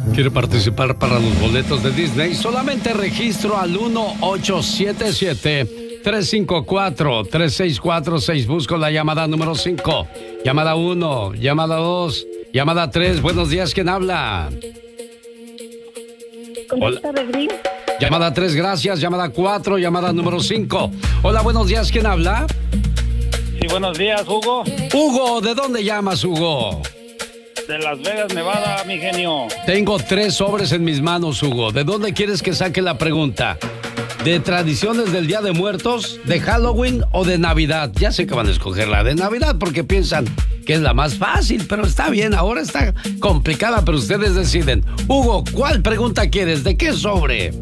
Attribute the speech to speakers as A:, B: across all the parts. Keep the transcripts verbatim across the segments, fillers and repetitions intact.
A: ¿Quiere participar para los boletos de Disney? Solamente registro al uno ocho siete siete, tres cinco cuatro, tres seis cuatro seis. Busco la llamada número cinco. Llamada uno, llamada dos, llamada tres. Buenos días, ¿quién habla?
B: Hola.
A: Llamada tres, gracias. Llamada cuatro, llamada número cinco. Hola, buenos días, ¿quién habla?
C: Sí, buenos días, Hugo.
A: Hugo, ¿de dónde llamas, Hugo?
C: De Las Vegas, Nevada, mi genio.
A: Tengo tres sobres en mis manos, Hugo. ¿De dónde quieres que saque la pregunta? ¿De tradiciones del Día de Muertos, de Halloween o de Navidad? Ya sé que van a escoger la de Navidad porque piensan que es la más fácil, pero está bien, ahora está complicada, pero ustedes deciden. Hugo, ¿cuál pregunta quieres? ¿De qué sobre?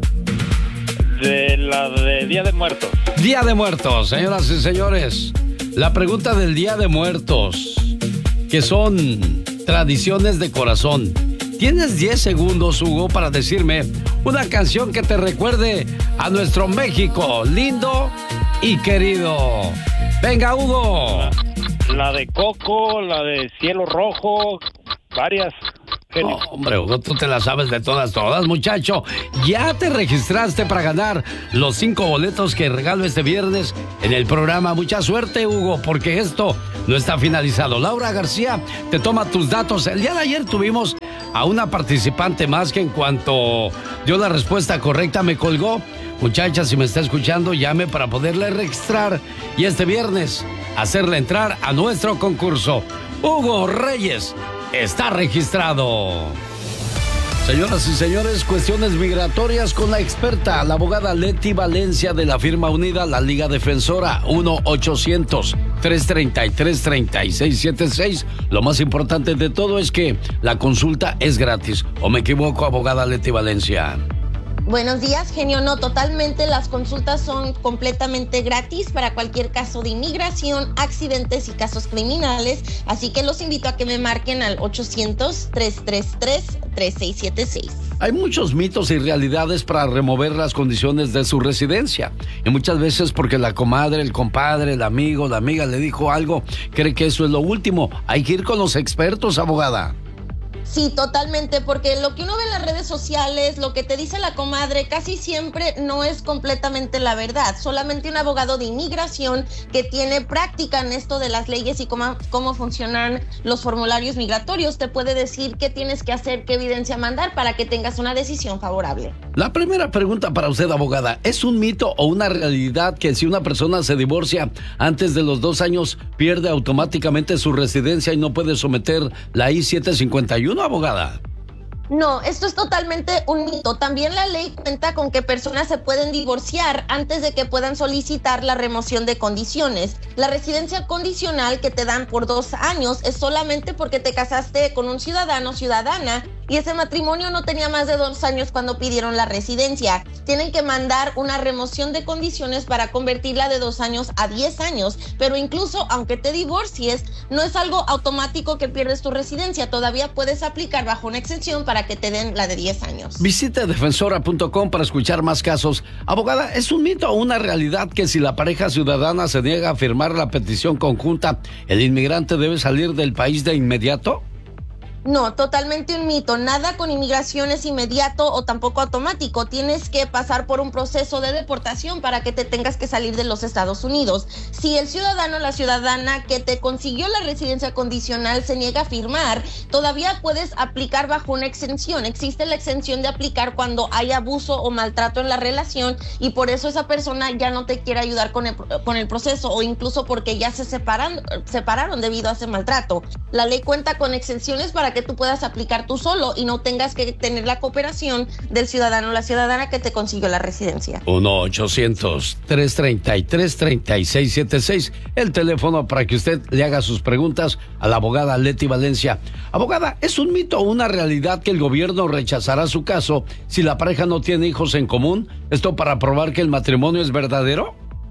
C: De la de Día de Muertos.
A: Día de Muertos, señoras y señores. La pregunta del Día de Muertos, que son tradiciones de corazón. Tienes diez segundos, Hugo, para decirme una canción que te recuerde a nuestro México lindo y querido. Venga, Hugo.
C: La, la de Coco, la de Cielo Rojo, varias.
A: Oh, hombre, Hugo, tú te la sabes de todas, todas, muchacho. Ya te registraste para ganar los cinco boletos que regalo este viernes en el programa. Mucha suerte, Hugo, porque esto no está finalizado. Laura García te toma tus datos. El día de ayer tuvimos a una participante más que en cuanto dio la respuesta correcta me colgó. Muchacha, si me está escuchando, llame para poderle registrar y este viernes hacerle entrar a nuestro concurso. Hugo Reyes está registrado. Señoras y señores, cuestiones migratorias con la experta, la abogada Leti Valencia de la firma unida, la Liga Defensora. Uno ochocientos, tres treinta y tres, treinta y seis setenta y seis. Lo más importante de todo es que la consulta es gratis. ¿O me equivoco, abogada Leti Valencia?
D: Buenos días, genio. No, totalmente. Las consultas son completamente gratis para cualquier caso de inmigración, accidentes y casos criminales. Así que los invito a que me marquen al ochocientos, tres treinta y tres, treinta y seis setenta y seis.
A: Hay muchos mitos y realidades para remover las condiciones de su residencia. Y muchas veces porque la comadre, el compadre, el amigo, la amiga le dijo algo, cree que eso es lo último. Hay que ir con los expertos, abogada.
D: Sí, totalmente, porque lo que uno ve en las redes sociales, lo que te dice la comadre, casi siempre no es completamente la verdad. Solamente un abogado de inmigración que tiene práctica en esto de las leyes y cómo, cómo funcionan los formularios migratorios te puede decir qué tienes que hacer, qué evidencia mandar para que tengas una decisión favorable.
A: La primera pregunta para usted, abogada, ¿es un mito o una realidad que si una persona se divorcia antes de los dos años pierde automáticamente su residencia y no puede someter la I siete cincuenta y uno? Abogada.
D: No, esto es totalmente un mito. También la ley cuenta con que personas se pueden divorciar antes de que puedan solicitar la remoción de condiciones. La residencia condicional que te dan por dos años es solamente porque te casaste con un ciudadano o ciudadana y ese matrimonio no tenía más de dos años cuando pidieron la residencia. Tienen que mandar una remoción de condiciones para convertirla de dos años a diez años, pero incluso aunque te divorcies, no es algo automático que pierdes tu residencia. Todavía puedes aplicar bajo una exención para que te den la de diez años.
A: Visite defensora punto com para escuchar más casos. Abogada, ¿es un mito o una realidad que si la pareja ciudadana se niega a firmar la petición conjunta, el inmigrante debe salir del país de inmediato?
D: No, totalmente un mito. Nada con inmigración es inmediato o tampoco automático. Tienes que pasar por un proceso de deportación para que te tengas que salir de los Estados Unidos. Si el ciudadano o la ciudadana que te consiguió la residencia condicional se niega a firmar, todavía puedes aplicar bajo una exención. Existe la exención de aplicar cuando hay abuso o maltrato en la relación y por eso esa persona ya no te quiere ayudar con el, con el proceso o incluso porque ya se separan, separaron debido a ese maltrato. La ley cuenta con exenciones para que tú puedas aplicar tú solo y no tengas que tener la cooperación del ciudadano o la ciudadana que te consiguió la residencia.
A: uno ochocientos, tres treinta y tres, treinta y seis setenta y seis, el teléfono para que usted le haga sus preguntas a la abogada Leti Valencia. Abogada, ¿es un mito o una realidad que el gobierno rechazará su caso si la pareja no tiene hijos en común? ¿Esto para probar que el matrimonio es verdadero?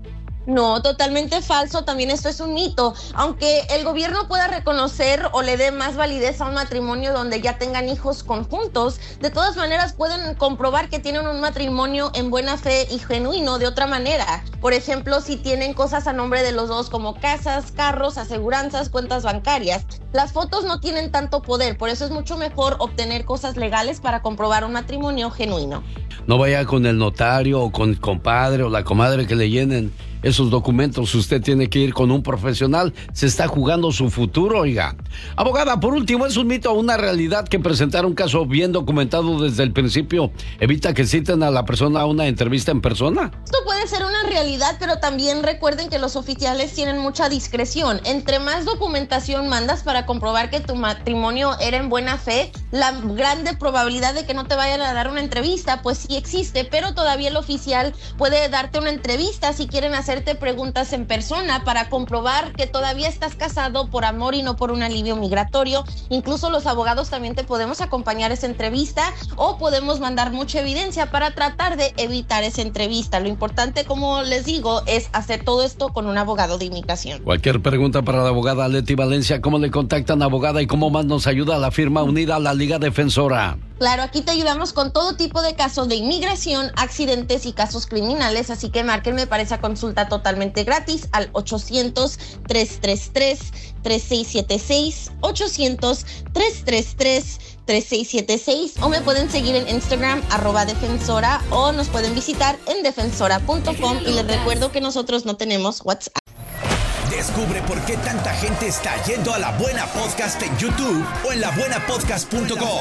D: No, totalmente falso, también esto es un mito. Aunque el gobierno pueda reconocer o le dé más validez a un matrimonio donde ya tengan hijos conjuntos, de todas maneras pueden comprobar que tienen un matrimonio en buena fe y genuino de otra manera. Por ejemplo, si tienen cosas a nombre de los dos como casas, carros, aseguranzas, cuentas bancarias. Las fotos no tienen tanto poder, por eso es mucho mejor obtener cosas legales para comprobar un matrimonio genuino.
A: No vaya con el notario o con el compadre o la comadre que le llenen esos documentos. Usted tiene que ir con un profesional. Se está jugando su futuro, oiga. Abogada, por último, ¿es un mito o una realidad que presentar un caso bien documentado desde el principio evita que citen a la persona a una entrevista en persona?
D: Esto puede ser una realidad, pero también recuerden que los oficiales tienen mucha discreción. Entre más documentación mandas para comprobar que tu matrimonio era en buena fe, la grande probabilidad de que no te vayan a dar una entrevista, pues sí existe, pero todavía el oficial puede darte una entrevista si quieren hacer hacerte preguntas en persona para comprobar que todavía estás casado por amor y no por un alivio migratorio. Incluso los abogados también te podemos acompañar a esa entrevista o podemos mandar mucha evidencia para tratar de evitar esa entrevista. Lo importante, como les digo, es hacer todo esto con un abogado de inmigración.
A: Cualquier pregunta para la abogada Leti Valencia, ¿cómo le contactan, abogada, y cómo más nos ayuda la firma unida a la Liga Defensora?
D: Claro, aquí te ayudamos con todo tipo de casos de inmigración, accidentes y casos criminales, así que márquenme para esa consulta totalmente gratis al ochocientos, tres tres tres, tres seis siete seis, ochocientos, tres tres tres, tres seis siete seis, o me pueden seguir en Instagram, arroba defensora, o nos pueden visitar en defensora punto com, y les recuerdo que nosotros no tenemos WhatsApp.
B: Descubre por qué tanta gente está yendo a La Buena Podcast en YouTube o en la buena podcast punto com.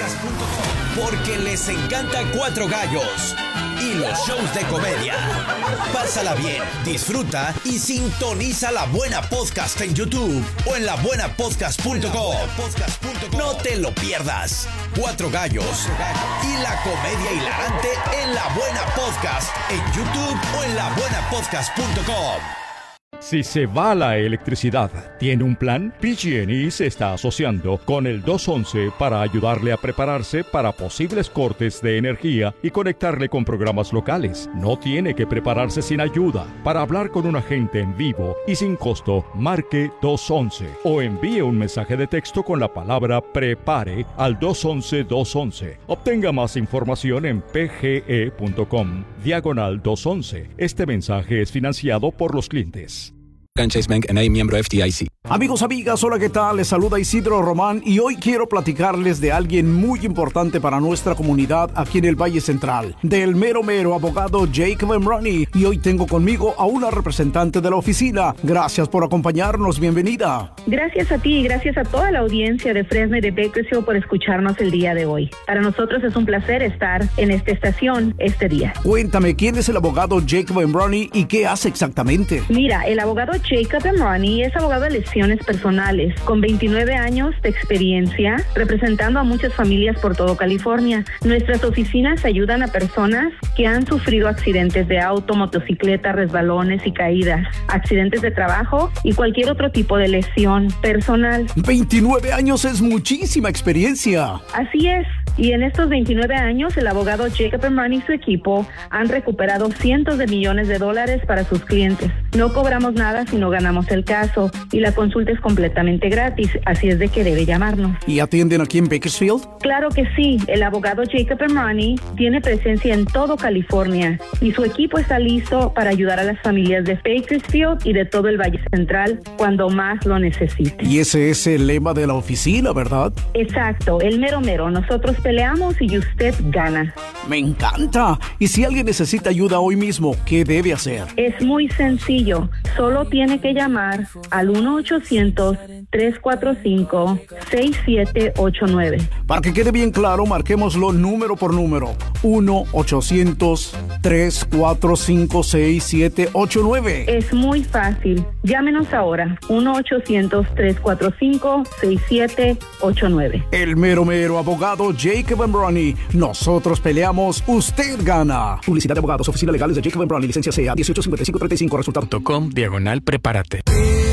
B: Porque les encanta Cuatro Gallos y los shows de comedia. Pásala bien, disfruta y sintoniza La Buena Podcast en YouTube o en la buena podcast punto com. No te lo pierdas. Cuatro Gallos y la comedia hilarante en La Buena Podcast en YouTube o en la buena podcast punto com.
E: Si se va la electricidad, ¿tiene un plan? P G and E se está asociando con el dos once para ayudarle a prepararse para posibles cortes de energía y conectarle con programas locales. No tiene que prepararse sin ayuda. Para hablar con un agente en vivo y sin costo, marque dos once o envíe un mensaje de texto con la palabra PREPARE al dos once dos once. Obtenga más información en pge punto com diagonal dos once. Este mensaje es financiado por los clientes.
F: Chase Bank N A, miembro F D I C.
G: Amigos, amigas, hola, ¿qué tal? Les saluda Isidro Román y hoy quiero platicarles de alguien muy importante para nuestra comunidad aquí en el Valle Central, del mero mero abogado Jacob Emroni, y hoy tengo conmigo a una representante de la oficina. Gracias por acompañarnos, bienvenida.
H: Gracias a ti y gracias a toda la audiencia de Fresno y de Bakersfield por escucharnos el día de hoy. Para nosotros es un placer estar en esta estación este día.
G: Cuéntame, ¿quién es el abogado Jacob Emroni y qué hace exactamente?
H: Mira, el abogado Jacob Emroni es abogado de lesiones personales, con veintinueve años de experiencia, representando a muchas familias por todo California. Nuestras oficinas ayudan a personas que han sufrido accidentes de auto, motocicleta, resbalones y caídas, accidentes de trabajo y cualquier otro tipo de lesión personal.
G: veintinueve años es muchísima experiencia.
H: Así es. Y en estos veintinueve años, el abogado Jacob Emroni y su equipo han recuperado cientos de millones de dólares para sus clientes. No cobramos nada si no ganamos el caso y la consulta es completamente gratis, así es de que debe llamarnos.
G: ¿Y atienden aquí en Bakersfield?
H: Claro que sí. El abogado Jacob Emroni tiene presencia en todo California y su equipo está listo para ayudar a las familias de Bakersfield y de todo el Valle Central cuando más lo necesiten.
G: Y ese es el lema de la oficina, ¿verdad?
H: Exacto, el mero mero. Nosotros peleamos y usted gana.
G: Me encanta. Y si alguien necesita ayuda hoy mismo, ¿qué debe hacer?
H: Es muy sencillo. Solo tiene que llamar al uno ochocientos, tres cuatro cinco, seis siete ocho nueve.
G: Para que quede bien claro, marquémoslo número por número. uno ochocientos, tres cuatro cinco, seis siete ocho nueve.
H: Es muy fácil. Llámenos ahora. uno ochocientos, tres cuatro cinco, seis siete ocho nueve.
G: El mero mero abogado Jacob Emroni. Nosotros peleamos, usted gana. Publicidad de abogados, oficina legales de Jacob Emroni, licencia C A dieciocho cincuenta y cinco treinta y cinco, resultado.
F: .com, diagonal, prepárate.